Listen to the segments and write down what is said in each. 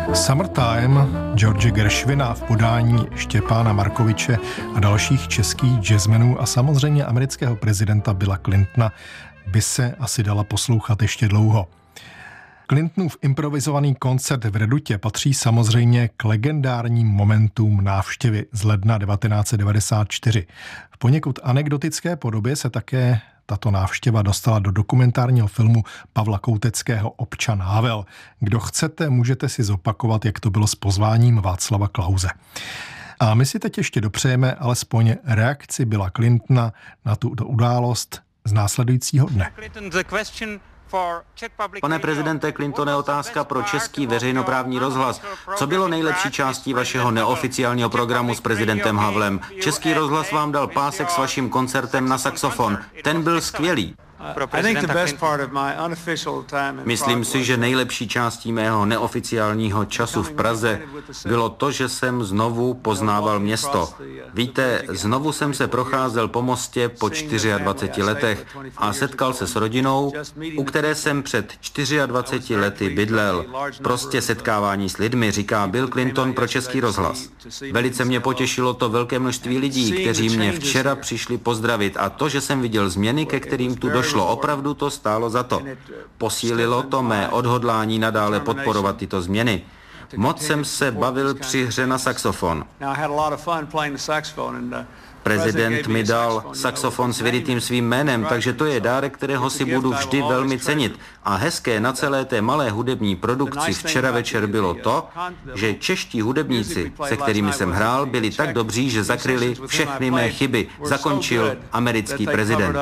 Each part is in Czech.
Summertime George Gershwina v podání Štěpána Markoviče a dalších českých jazzmenů a samozřejmě amerického prezidenta Billa Clintona by se asi dala poslouchat ještě dlouho. Clintonův improvizovaný koncert v Redutě patří samozřejmě k legendárním momentům návštěvy z ledna 1994. V poněkud anekdotické podobě se také tato návštěva dostala do dokumentárního filmu Pavla Kouteckého Občan Havel. Kdo chcete, můžete si zopakovat, jak to bylo s pozváním Václava Klause. A my si teď ještě dopřejeme alespoň reakci Billa Clintona na tuto událost z následujícího dne. Pane prezidente Clintone, otázka pro český veřejnoprávní rozhlas. Co bylo nejlepší částí vašeho neoficiálního programu s prezidentem Havlem? Český rozhlas vám dal pásek s vaším koncertem na saxofon. Ten byl skvělý. Myslím si, že nejlepší částí mého neoficiálního času v Praze bylo to, že jsem znovu poznával město. Víte, znovu jsem se procházel po mostě po 24 letech a setkal se s rodinou, u které jsem před 24 lety bydlel. Prostě setkávání s lidmi, říká Bill Clinton pro Český rozhlas. Velice mě potěšilo to velké množství lidí, kteří mě včera přišli pozdravit, a to, že jsem viděl změny, ke kterým tu došlo. Opravdu to stálo za to. Posílilo to mé odhodlání nadále podporovat tyto změny. Moc jsem se bavil při hře na saxofon. Prezident mi dal saxofon s vyrytým svým jménem, takže to je dárek, kterého si budu vždy velmi cenit. A hezké na celé té malé hudební produkci včera večer bylo to, že čeští hudebníci, se kterými jsem hrál, byli tak dobří, že zakryli všechny mé chyby. Zakončil americký prezident.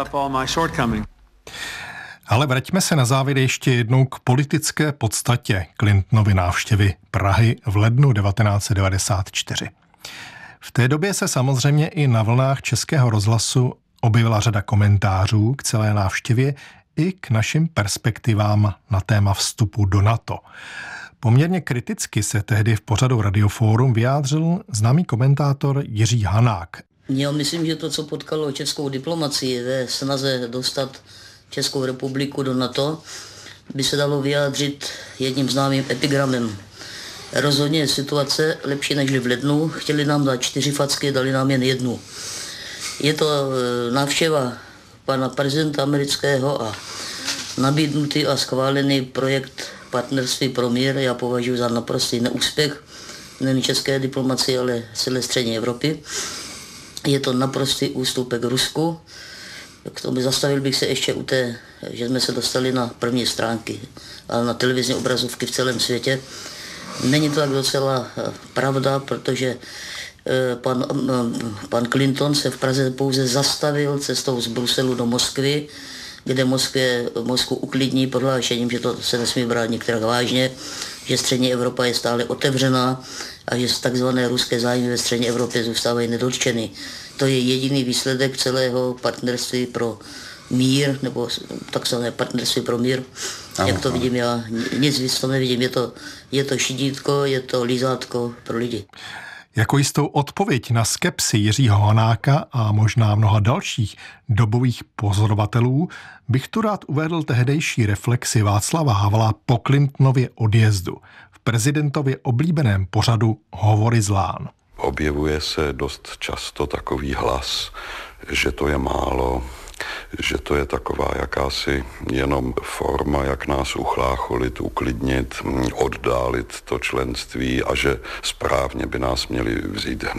Ale vraťme se na závěr ještě jednou k politické podstatě Clintonovy návštěvy Prahy v lednu 1994. V té době se samozřejmě i na vlnách Českého rozhlasu objevila řada komentářů k celé návštěvě i k našim perspektivám na téma vstupu do NATO. Poměrně kriticky se tehdy v pořadu Radioforum vyjádřil známý komentátor Jiří Hanák. Já myslím, že to, co potkalo českou diplomacii ve snaze dostat Českou republiku do NATO, by se dalo vyjádřit jedním známým epigramem. Rozhodně je situace lepší než v lednu. Chtěli nám dát 4 facky, dali nám jen 1. Je to návštěva pana prezidenta amerického a nabídnutý a schválený projekt Partnerství pro mír. Já považuji za naprostý neúspěch nejen české diplomacie, ale celé střední Evropy. Je to naprostý ústupek Rusku. K tomu zastavil bych se ještě u té, že jsme se dostali na první stránky a na televizní obrazovky v celém světě. Není to tak docela pravda, protože pan Clinton se v Praze pouze zastavil cestou z Bruselu do Moskvy, kde Moskvu uklidní prohlášením, že to se nesmí brát některá vážně, že střední Evropa je stále otevřená a že takzvané ruské zájmy ve střední Evropě zůstávají nedotčeny. To je jediný výsledek celého partnerství pro mír, nebo takzvané partnerství pro mír. Jak to vidím já, nic víc to nevidím. Je to šidítko, je to lízátko pro lidi. Jako jistou odpověď na skepsi Jiřího Hanáka a možná mnoha dalších dobových pozorovatelů bych tu rád uvedl tehdejší reflexi Václava Havla po Clintonově odjezdu v prezidentově oblíbeném pořadu Hovory z Lán. Objevuje se dost často takový hlas, že to je málo, že to je taková jakási jenom forma, jak nás uchlácholit, uklidnit, oddálit to členství a že správně by nás měli vzít